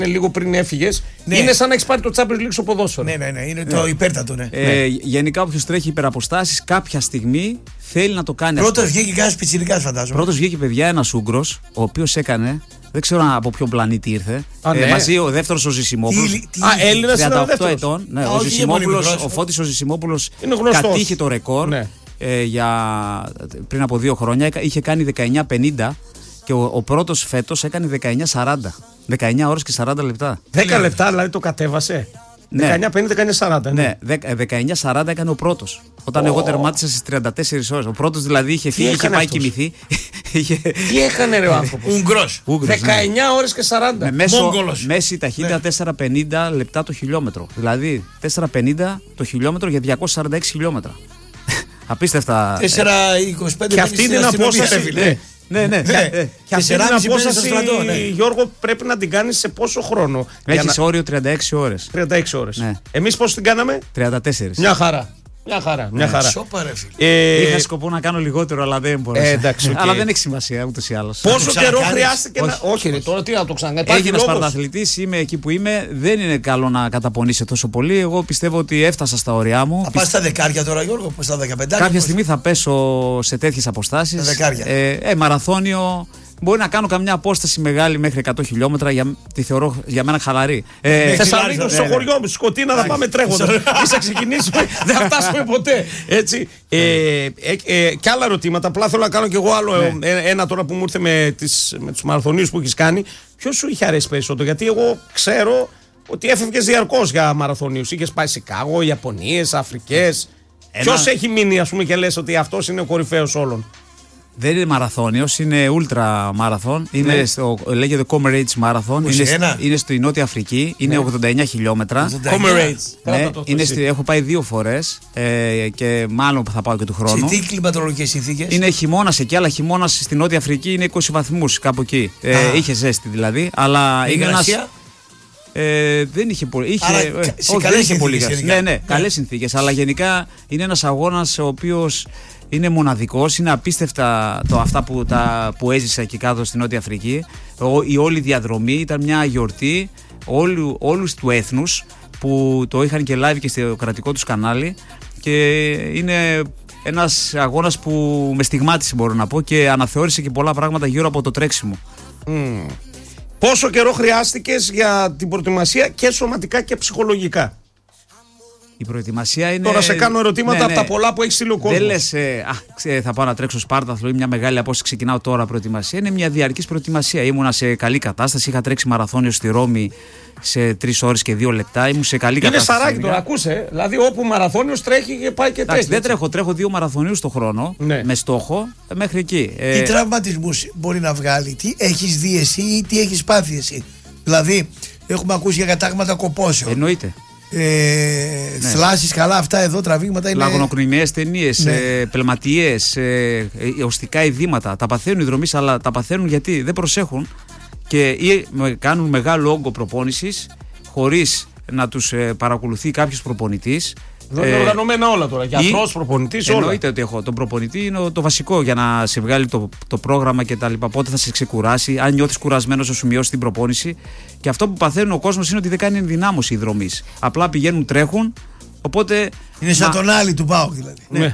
λίγο πριν έφυγες. Ναι. Είναι σαν να έχεις πάρει το Champions League στο ποδόσφαιρο. Ναι, είναι το υπέρτατο. Ναι. Γενικά, όποιος τρέχει υπεραποστάσεις, κάποια στιγμή θέλει να το κάνει. Πρώτος βγήκε κανένας πιτσιρικάς, φαντάζομαι. Πρώτος βγήκε, παιδιά, ένας Ούγγρος, ο οποίος έκανε. Δεν ξέρω από ποιον πλανήτη ήρθε. Ναι. Μαζί ο δεύτερος ο Ζησιμόπουλος. Έλληνας είναι ο 38 δεύτερος. ετών. Ναι, όχι, ο Φώτης ο Ζησιμόπουλος Είναι γνωστός. κατήχε το ρεκόρ πριν από 2 χρόνια. Είχε κάνει 19.50 και ο πρώτος φέτος έκανε 19.40. 19 ώρες και 40 λεπτά. 10 λεπτά δηλαδή το κατέβασε. Ναι. 19.50-19.40. Ναι, 19.40 έκανε ο πρώτος. Όταν εγώ τερμάτισα στις 34 ώρες. Ο πρώτος δηλαδή είχε φύγει, είχε πάει κοιμηθεί. Τι έκανε ρε ο άνθρωπος. Ουγγρός. 19 ώρες και 40. Με μέση ταχύτητα 450 λεπτά το χιλιόμετρο. Δηλαδή 450 το χιλιόμετρο για 246 χιλιόμετρα. Απίστευτα. 4,25 Και αυτή είναι η απόσταση. Ναι. Και αυτή την απόσταση, Γιώργο, πρέπει να την κάνεις σε πόσο χρόνο? Έχεις όριο 36 ώρες. 36 ώρες. Ναι. Εμείς πώς την κάναμε? 34. Μια χαρά. Μια χαρά. Σόπα, ρε φίλε. Είχα σκοπό να κάνω λιγότερο, αλλά δεν μπορούσα. Εντάξει, Αλλά δεν έχει σημασία ούτως ή άλλως. Πόσο καιρό χρειάστηκε να. Όχι, ρε, τώρα τι να το ξανακάνει. Έγινα Σπαρταθλητής, είμαι εκεί που είμαι. Δεν είναι καλό να καταπονείσαι τόσο πολύ. Εγώ πιστεύω ότι έφτασα στα ωριά μου. Θα πας στα δεκάρια τώρα, Γιώργο, στα 15. Κάποια στιγμή θα πέσω σε τέτοιες αποστάσεις. Μαραθώνιο. Μπορεί να κάνω καμιά απόσταση μεγάλη μέχρι 100 χιλιόμετρα, τη θεωρώ για μένα χαλαρή. Θεσσαλονίκη, στο χωριό μου, Σκοτίνα, θα πάμε τρέχοντας. Εμείς θα ξεκινήσουμε, δεν θα φτάσουμε ποτέ. Έτσι. Και άλλα ερωτήματα. Απλά θέλω να κάνω κι εγώ άλλο ένα τώρα που μου ήρθε με τους μαραθωνίους που έχεις κάνει. Ποιος σου είχε αρέσει περισσότερο? Γιατί εγώ ξέρω ότι έφευγες διαρκώς για μαραθωνίους. Είχες πάει Σικάγο, Ιαπωνίες, Αφρικές. Ποιος έχει μείνει, ας πούμε, και λες ότι αυτός είναι ο κορυφαίος όλων? Δεν είναι μαραθώνιος, είναι ultra marathon. Λέγεται Comrades Marathon. Είναι στη Νότια Αφρική. Είναι 89 χιλιόμετρα. Comrades. Έχω πάει 2 φορές και μάλλον θα πάω και του χρόνου. Σε τι κλιματολογικές συνθήκες? Είναι χειμώνας εκεί, αλλά χειμώνας στη Νότια Αφρική είναι 20 βαθμούς κάπου εκεί. Είχε ζέστη δηλαδή. Αλλά είναι ένας. Δεν είχε πολύ. Δεν είχε πολύ. Ναι, καλές συνθήκες. Αλλά γενικά είναι ένας αγώνας ο οποίος είναι μοναδικός, είναι απίστευτα αυτά που έζησα εκεί κάτω στην Νότια Αφρική. Η όλη διαδρομή ήταν μια γιορτή όλους του έθνους που το είχαν και live και στο κρατικό τους κανάλι και είναι ένας αγώνας που με στιγμάτισε, μπορώ να πω, και αναθεώρησε και πολλά πράγματα γύρω από το τρέξιμο. Πόσο καιρό χρειάστηκες για την προετοιμασία και σωματικά και ψυχολογικά? Η προετοιμασία είναι. Τώρα σε κάνω ερωτήματα από τα πολλά που έχει στείλει ο κόσμος. Δεν λες, θα πάω να τρέξω Σπάρταθλο ή μια μεγάλη απόσταση, ξεκινάω τώρα προετοιμασία. Είναι μια διαρκής προετοιμασία. Ήμουνα σε καλή κατάσταση. Είχα τρέξει μαραθώνιο στη Ρώμη σε 3 ώρες και 2 λεπτά. Ήμουν σε καλή κατάσταση. Είναι σαράκι τώρα, ακούσε. Δηλαδή όπου μαραθώνιος τρέχει και πάει και τρέχει. Δεν τρέχω 2 μαραθωνίους το χρόνο με στόχο μέχρι εκεί. Τι τραυματισμούς μπορεί να βγάλει, τι έχεις δει εσύ ή τι έχεις πάθει εσύ? Δηλαδή, έχουμε ακούσει για κατάγματα κοπόσεων. Εννοείται. Θλάσεις, καλά αυτά εδώ, τραβήγματα είναι. Λαγονοκρινιές ταινίες, πελματιές, οστικά ειδήματα. Τα παθαίνουν οι δρομείς, αλλά τα παθαίνουν γιατί δεν προσέχουν και κάνουν μεγάλο όγκο προπόνησης χωρίς να τους παρακολουθεί κάποιος προπονητής. Δεν είναι οργανωμένα όλα τώρα. Γιατρός, προπονητής, όλα. Εννοείται ότι έχω. Τον προπονητή είναι το βασικό για να σε βγάλει το πρόγραμμα και τα λοιπά. Πότε θα σε ξεκουράσει. Αν νιώθεις κουρασμένος, θα σου μειώσει την προπόνηση. Και αυτό που παθαίνουν ο κόσμος είναι ότι δεν κάνει ενδυνάμωση οι δρομείς. Απλά πηγαίνουν, τρέχουν. Οπότε. Είναι σαν τον άλλη του ΠΑΟΚ δηλαδή. Ναι,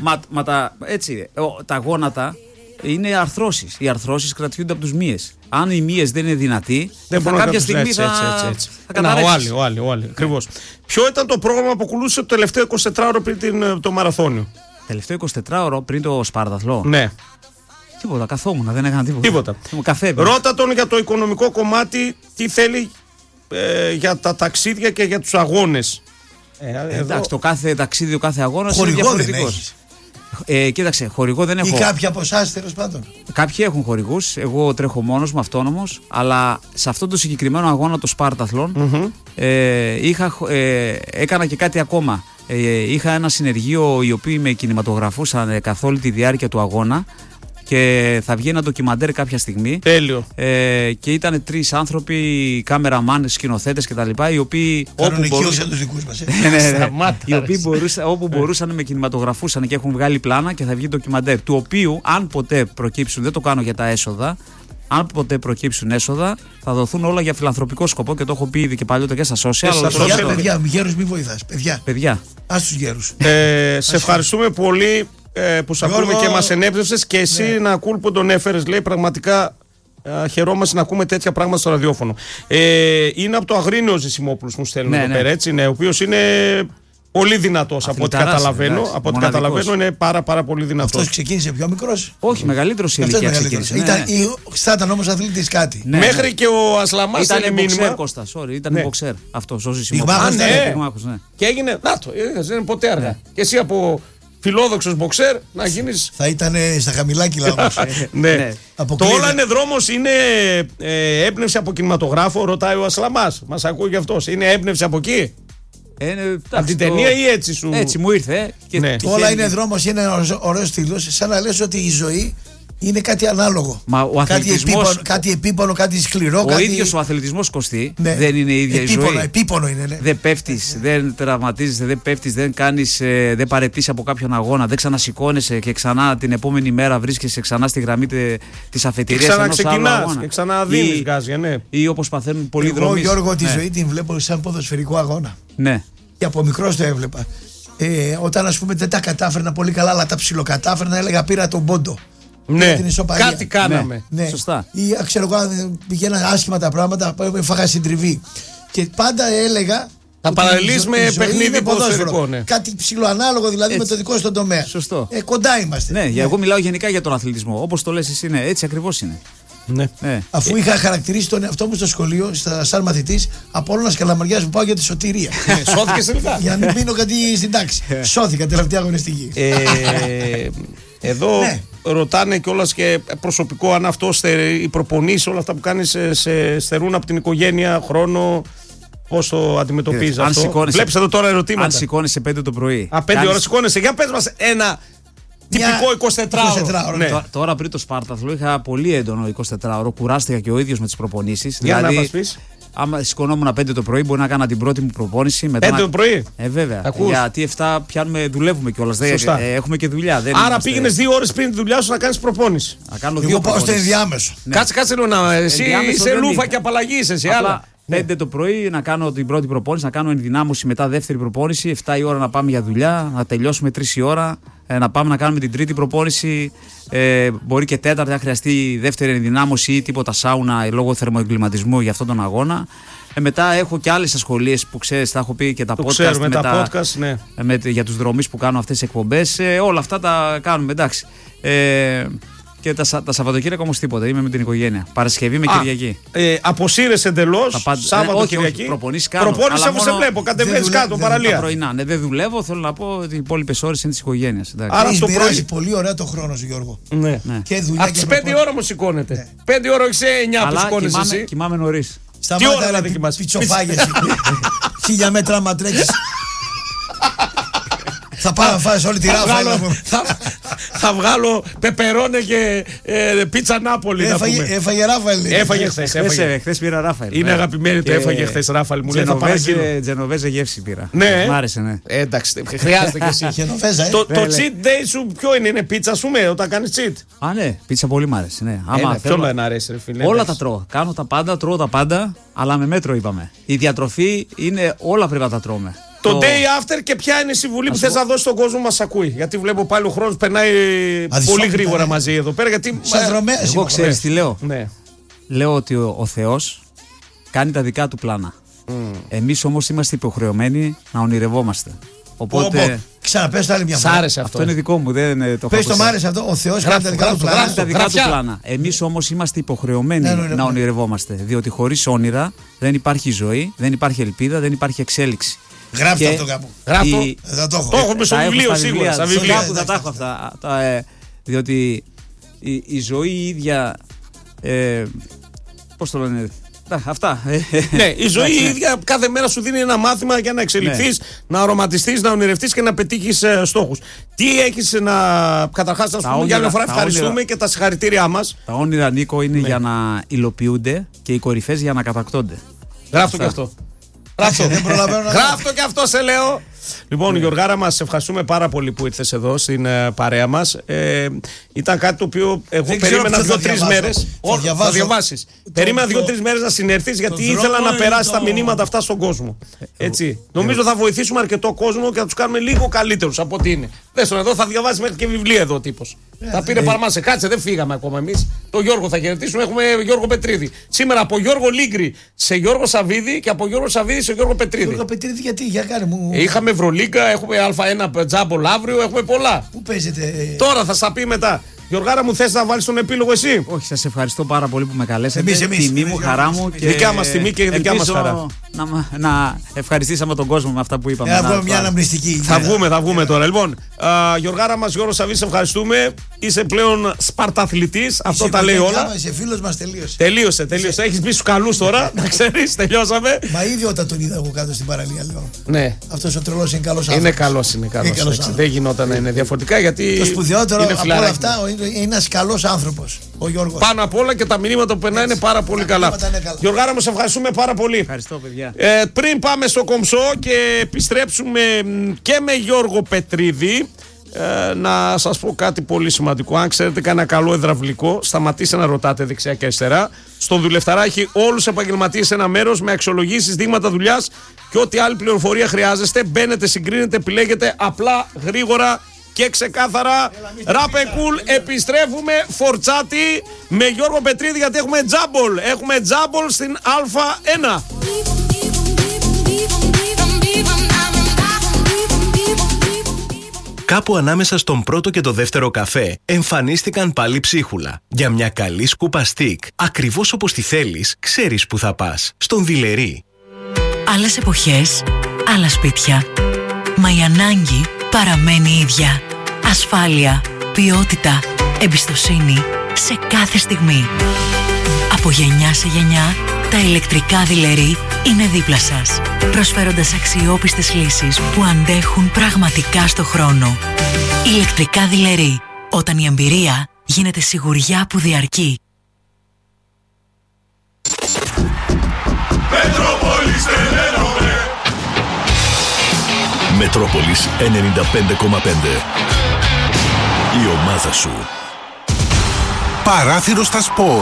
τα γόνατα είναι αρθρώσεις. Οι αρθρώσεις κρατιούνται από τους μύες. Αν οι μύες δεν είναι δυνατοί, κάποια στιγμή θα καταρρεύσει. Ο άλλη. Ακριβώς. Ποιο ήταν το πρόγραμμα που ακολούθησε το τελευταίο 24ωρο πριν το μαραθώνιο? Τελευταίο 24ωρο πριν το Σπάρταθλο? Ναι. Τίποτα, καθόμουν, δεν έκανα τίποτα. Καφέ. Ρώτα τον για το οικονομικό κομμάτι, τι θέλει για τα ταξίδια και για τους αγώνες. Εντάξει, το κάθε ταξίδι, ο κάθε αγώνας είναι διαφορετικός. Κοίταξε, χορηγό δεν έχω. Ή κάποια από εσάς, τέλος πάντων. Κάποιοι έχουν χορηγούς. Εγώ τρέχω μόνος μου, αυτόνομος. Αλλά σε αυτό το συγκεκριμένο αγώνα, το Σπάρταθλον, έκανα και κάτι ακόμα. Είχα ένα συνεργείο οι οποίοι με κινηματογραφούσαν καθ' όλη τη διάρκεια του αγώνα. Και θα βγει ένα ντοκιμαντέρ κάποια στιγμή. Τέλειο. Και ήταν 3 άνθρωποι, κάμεραμαν, σκηνοθέτες κτλ. Οι οποίοι. Όπου μπορούσαν με κινηματογραφούσαν και έχουν βγάλει πλάνα και θα βγει ντοκιμαντέρ. Του οποίου, αν ποτέ προκύψουν, δεν το κάνω για τα έσοδα, αν ποτέ προκύψουν έσοδα, θα δοθούν όλα για φιλανθρωπικό σκοπό και το έχω πει ήδη και παλιότερα και στα social. Παιδιά, γέρους μη βοηθάς. Παιδιά. Ας τους γέρους. Σε ευχαριστούμε πολύ που σ' ακούμε και μας ενέπνευσες και εσύ να ακούν που τον έφερες. Λέει πραγματικά χαιρόμαστε να ακούμε τέτοια πράγματα στο ραδιόφωνο. Είναι από το Αγρίνιο ο Ζησιμόπουλος μου στέλνουν εδώ πέρα, έτσι, ο οποίος είναι πολύ δυνατός από ό,τι καταλαβαίνω. Από ό,τι καταλαβαίνω είναι πάρα πολύ δυνατός. Αυτός ξεκίνησε πιο μικρός. Όχι, μεγαλύτερος η ηλικία ξεκίνησε. Ήταν όμως αθλητής κάτι. Μέχρι και ο Ασλαμάς ήταν μποξέρ, Κώστα. Ήταν μποξέρ αυτός ο Ζησιμόπουλος. Και έγινε. Να το, δεν είναι ποτέ αργά. Και εσύ από φιλόδοξος μποξέρ να γίνεις. Θα ήταν στα χαμηλά κιλά όμως. Ναι. Το όλα είναι δρόμος, είναι έμπνευση από κινηματογράφο, ρωτάει ο Ασλαμάς. Μας ακούει και αυτός. Είναι έμπνευση από εκεί. Από την ταινία ή έτσι σου. Έτσι μου ήρθε. Όλα είναι δρόμος, είναι ένα ωραίο στήλος. Σαν να λες ότι η ζωή είναι κάτι ανάλογο. Κάτι επίπονο, κάτι σκληρό. Ο ίδιος ο αθλητισμός, Κωστή, δεν είναι η ίδια η ζωή. Επίπονο είναι. Ναι. Δεν πέφτεις, δεν τραυματίζεσαι, δεν πέφτεις, δεν παραιτείς από κάποιον αγώνα, δεν ξανασηκώνεσαι και ξανά την επόμενη μέρα βρίσκεσαι ξανά στη γραμμή της αφετηρίας. Ξαναξεκινάς και ξαναδίνεις γκάζια, ναι. Ή όπως παθαίνουν πολλοί δρόμοι. Εγώ, Γιώργο, τη ζωή την βλέπω σαν ποδοσφαιρικό αγώνα. Ναι. Και από μικρός το έβλεπα. Όταν ας πούμε δεν τα κατάφερνα πολύ καλά, αλλά τα ψιλοκατάφερνα, έλεγα πήρα τον πόντο. Ναι, κάτι κάναμε. Ναι. Σωστά. Ή ξέρω εγώ, πηγαίναν άσχημα τα πράγματα, έφαγα συντριβή. Και πάντα έλεγα. Θα παραλύσεις με παιχνίδι ποδοσφαιρικό. Ναι. Κάτι ψιλοανάλογο δηλαδή έτσι, με το δικό στον τομέα. Σωστό. Κοντά είμαστε. Ναι, εγώ μιλάω γενικά για τον αθλητισμό. Όπως το λες εσύ, ναι, έτσι ακριβώς είναι. Ναι. Αφού είχα χαρακτηρίσει τον εαυτό μου στο σχολείο, σαν μαθητής, από όλων Καλαμαριάς που πάω για τη σωτηρία. Σώθηκες τελικά. Για να μην μείνω κάτι στην τάξη. Σώθηκα τελευταία αγωνιστική. Εδώ ρωτάνε κιόλας και προσωπικό αν αυτό οι προπονήσεις, όλα αυτά που κάνεις στερούν από την οικογένεια χρόνο. Πώς το αντιμετωπίζεις αυτό? Βλέπεις εδώ τώρα ερωτήματα. Αν σηκώνεσαι 5 το πρωί. 5 ώρα σηκώνεσαι. Για πες μας ένα τυπικό 24ωρο. Ναι. Τώρα πριν το Σπάρταθλο είχα πολύ έντονο 24ωρο. Κουράστηκα και ο ίδιος με τις προπονήσεις. Για να μας πεις. Άμα σηκωνόμουν 5 το πρωί, μπορεί να κάνα την πρώτη μου προπόνηση. 5 το πρωί. Βέβαια. Γιατί 7 δουλεύουμε κιόλας. Έχουμε και δουλειά. Άρα πήγαινες 2 ώρες πριν τη δουλειά σου να κάνεις προπόνηση. Να κάνω 2 Εγώ πάω στο ενδιάμεσο. Κάτσε να. Εσύ είσαι λούφα και απαλλαγής εσύ. 5 το πρωί να κάνω την πρώτη προπόνηση, να κάνω ενδυνάμωση, μετά δεύτερη προπόνηση. 7 η ώρα να πάμε για δουλειά, να τελειώσουμε 3 η ώρα. Να πάμε να κάνουμε την τρίτη προπόνηση. Μπορεί και τέταρτη, αν χρειαστεί δεύτερη ενδυνάμωση ή τίποτα σάουνα λόγω θερμοεγκληματισμού για αυτόν τον αγώνα. Μετά έχω και άλλες ασχολίες που ξέρεις, τα έχω πει και τα podcast. Ξέρουμε, τα podcast, ναι. Για τους δρομείς που κάνω αυτές τις εκπομπές. Όλα αυτά τα κάνουμε, εντάξει. Και τα Σαββατοκύριακα όμως τίποτα. Είμαι με την οικογένεια. Παρασκευή με Κυριακή. Αποσύρεσαι εντελώς. Σάββατο Κυριακή. Προπονήσεις κάνω. Προπόνηση αφού σε βλέπω. Κατεβαίνεις κάτω παραλία. Τα πρωινά. Ναι, δεν δουλεύω. Θέλω να πω ότι οι υπόλοιπες ώρες είναι της οικογένειας. Άρα στο πρωί. Πολύ ωραία το χρόνο σου, Γιώργο. Ναι. Και δουλειά. Από τις 5 ώρα μου σηκώνεται. 5 ώρα, όχι σε 9 που σηκώνεσαι εσύ. Κοιμάμαι νωρίς. Τι ώρα δηλαδή κοιμάσαι? Πιτσοφάγες. 1000 μέτρα άμα τρέξεις. Θα πάω να φας όλη τη ράφα. Θα βγάλω πεπερόνε και πίτσα Νάπολη. Έφαγε Ράφαελ. Έφαγε χθες πήρα Ράφαελ. Είναι αγαπημένη, το έφαγε χθες Ράφαελ. Μου λέει Τζενοβέζε γεύση πήρα. Ναι. Μ' άρεσε, ναι. Εντάξει, χρειάζεται και εσύ. Το cheat day σου ποιο είναι πίτσα σου όταν κάνεις cheat? Α, ναι, πίτσα πολύ μ' άρεσε, ναι. Ποιο να αρέσει ρε φίλε? Όλα τα τρώω. Κάνω τα πάντα, τρώω τα πάντα, αλλά με μέτρο είπαμε. Η διατροφή είναι όλα πρέπει να τα τρώμε. Το day after, και ποια είναι η συμβουλή που θες να δώσεις στον κόσμο μας ακούει? Γιατί βλέπω πάλι ο χρόνος περνάει πολύ γρήγορα μαζί εδώ πέρα. Εγώ ξέρεις τι λέω? Ναι. Λέω ότι ο Θεός κάνει τα δικά του πλάνα. Εμείς όμως είμαστε υποχρεωμένοι να ονειρευόμαστε. Οπότε. Ξαναπες το άλλη μια φορά. Αυτό είναι δικό μου, δεν το έχω. Πες το μ' άρεσε αυτό. Ο Θεός κάνει τα δικά του πλάνα. Εμείς όμως είμαστε υποχρεωμένοι να ονειρευόμαστε. Διότι χωρίς όνειρα δεν υπάρχει ζωή, δεν υπάρχει ελπίδα, δεν υπάρχει εξέλιξη. Γράψτε αυτό κάπου. Θα το έχω. Το έχουμε στο βιβλίο σίγουρα. Στα βιβλία κάπου θα τα έχω αυτά. Διότι η ζωή η ίδια. Πώς το λένε? Αυτά. Ναι, η ζωή η ίδια κάθε μέρα σου δίνει ένα μάθημα για να εξελιχθείς, να αρωματιστείς, να ονειρευτείς και να πετύχεις στόχους. Τι έχεις να. Καταρχάς, να σου πούμε για μια φορά ευχαριστούμε και τα συγχαρητήριά μας. Τα όνειρα, Νίκο, είναι για να υλοποιούνται και οι κορυφές για να κατακτώνται. Γράφω και αυτό. Γράφω και αυτό σε λέω. Λοιπόν, Γιωργάρα, μας ευχαριστούμε πάρα πολύ που ήρθες εδώ στην παρέα μας. Ήταν κάτι το οποίο εγώ περίμενα 2-3 μέρες. Θα διαβάσεις. Περίμενα 2-3 μέρες να συνέρθεις, γιατί ήθελα να περάσει τα μηνύματα αυτά στον κόσμο. Έτσι. Νομίζω θα βοηθήσουμε αρκετό κόσμο και θα τους κάνουμε λίγο καλύτερους από ό,τι είναι. Δες τον εδώ, θα διαβάσει μέχρι και βιβλία εδώ ο τύπος. Θα πήρε παραμάσε. Κάτσε, δεν φύγαμε ακόμα εμείς. Το Γιώργο θα χαιρετήσουμε. Έχουμε Γιώργο Πετρίδη. Σήμερα από Γιώργο Λίγκρη σε Γιώργο Σαββίδη και από Γιώργο Σαββίδη σε Γιώργο Πετρίδη. Γιώργο Πετρίδη, γιατί, για κάνε μου. Είχαμε Ευρωλίγκα, έχουμε Α1 τζάμπολ αύριο, έχουμε πολλά. Πού παίζετε? Τώρα θα στα πει μετά. Γιωργάρα μου, θες να βάλεις τον επίλογο εσύ? Όχι, σας ευχαριστώ πάρα πολύ που με καλέσατε. Εμείς, τιμή μου, χαρά μου. Και δικιά μας τιμή και δικιά μας χαρά. Να ευχαριστήσαμε τον κόσμο με αυτά που είπαμε. Να βγούμε μια αναμνηστική. Θα βγούμε τώρα. Λοιπόν, Γιωργάρα μας, Γιώργο Σαββίδη, σε ευχαριστούμε. Είσαι πλέον Σπαρταθλητής. Αυτό τα λέει όλα. Είσαι φίλος μας, τελείωσε. Τελείωσε. Έχεις μπει στους καλούς τώρα. Να ξέρεις, τελειώσαμε. Μα ήδη όταν τον είδα εγώ κάτω στην παραλία, λέω. Ναι. Αυτός ο τρελός είναι καλός άνθρωπος. Είναι καλός. Δεν γινόταν να είναι διαφορετικά, γιατί. Το σπουδαιότερο από όλα αυτά είναι ένας καλός άνθρωπος, ο Γιώργος. Πάνω απ' όλα και τα μηνύματα που περνάει είναι πάρα πολύ καλά. Γιωργάρα μου, σε ευχαριστούμε πάρα πολύ. Ευχαριστώ, παιδιά. Πριν πάμε στο κομψό και επιστρέψουμε και με Γιώργο Πετρίδη, να σας πω κάτι πολύ σημαντικό. Αν ξέρετε κανένα καλό υδραυλικό, σταματήστε να ρωτάτε δεξιά και αριστερά. Στο Δουλευταρά έχει όλους τους επαγγελματίες σε ένα μέρος, με αξιολογήσεις, δείγματα δουλειάς και ό,τι άλλη πληροφορία χρειάζεστε. Μπαίνετε, συγκρίνετε, επιλέγετε απλά, γρήγορα και ξεκάθαρα. Ραπεκούλ, επιστρέφουμε φορτσάτη με Γιώργο Πετρίδη, γιατί έχουμε τζάμπολ. Έχουμε τζάμπολ στην Α1. Κάπου ανάμεσα στον πρώτο και το δεύτερο καφέ εμφανίστηκαν πάλι ψίχουλα. Για μια καλή σκούπα στικ, ακριβώς όπως τη θέλεις, ξέρεις που θα πας. Στον Δειλερή. Άλλες εποχές, άλλα σπίτια. Μα η ανάγκη παραμένει ίδια. Ασφάλεια, ποιότητα, εμπιστοσύνη σε κάθε στιγμή. Από γενιά σε γενιά, τα ηλεκτρικά Δειλερή είναι δίπλα σας, προσφέροντας αξιόπιστες λύσεις που αντέχουν πραγματικά στο χρόνο. Ηλεκτρικά Δειλερή, όταν η εμπειρία γίνεται σιγουριά που διαρκεί. Μετρόπολης 95,5. Η ομάδα σου. Παράθυρο στα σπορ.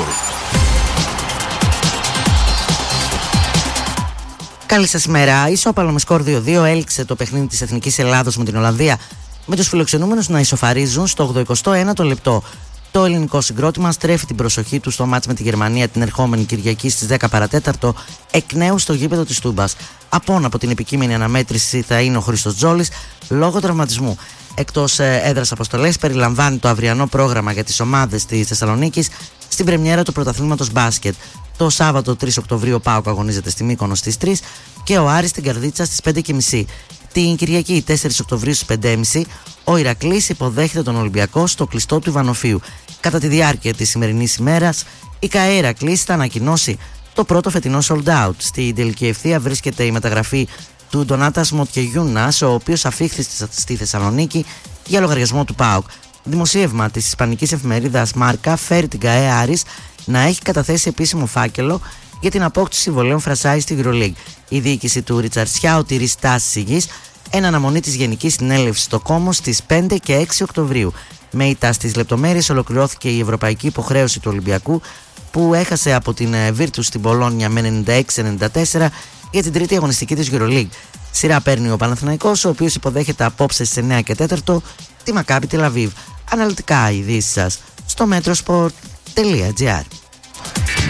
Καλή σας ημέρα. Ισόπαλο με σκορ 2-2 έληξε το παιχνίδι της Εθνικής Ελλάδος με την Ολλανδία, με τους φιλοξενούμενους να ισοφαρίζουν στο 81ο λεπτό. Το ελληνικό συγκρότημα στρέφει την προσοχή του στο μάτς με τη Γερμανία την ερχόμενη Κυριακή στις 10 παρατέταρτο εκ νέου στο γήπεδο της Τούμπας. Απόν από την επικείμενη αναμέτρηση θα είναι ο Χρήστος Τζόλης λόγω τραυματισμού. Εκτός έδρας αποστολές περιλαμβάνει το αυριανό πρόγραμμα για τις ομάδες της Θεσσαλονίκης στην πρεμιέρα του πρωταθλήματος μπάσκετ. Το Σάββατο 3 Οκτωβρίου ο ΠΑΟΚ αγωνίζεται στη Μύκονο στις 3 και ο Άρης στην Καρδίτσα στις 5.30. Την Κυριακή 4 Οκτωβρίου στις 5.30 ο Ηρακλής υποδέχεται τον Ολυμπιακό στο κλειστό του Ιβανοφίου. Κατά τη διάρκεια της σημερινής ημέρας, η ΚΑΕ Ηρακλής θα ανακοινώσει το πρώτο φετινό sold out. Στην τελική ευθεία βρίσκεται η μεταγραφή του Ντονάτας Μοτκεγιούνας, ο οποίος αφήχθη στη Θεσσαλονίκη για λογαριασμό του ΠΑΟΚ. Δημοσίευμα της ισπανικής εφημερίδας Μάρκα φέρει την ΚΑΕ Άρης να έχει καταθέσει επίσημο φάκελο για την απόκτηση συμβολέων φρασάι στη EuroLeague. Η διοίκηση του Ριτσαρτσιάου τηρεί στάσεις υγιής εν αναμονή της Γενικής Συνέλευσης στο Κόμο στις 5 και 6 Οκτωβρίου. Με ήττα στις λεπτομέρειες ολοκληρώθηκε η ευρωπαϊκή υποχρέωση του Ολυμπιακού, που έχασε από την Virtus στην Πολόνια με 96-94 για την τρίτη αγωνιστική της EuroLeague. Σειρά παίρνει ο Παναθηναϊκός, ο οποίος υποδέχεται απόψε στις 9 και 4 τη Μακάμπι Τελ Αβίβ. Αναλυτικά ειδήσεις σας στο metrosport.gr.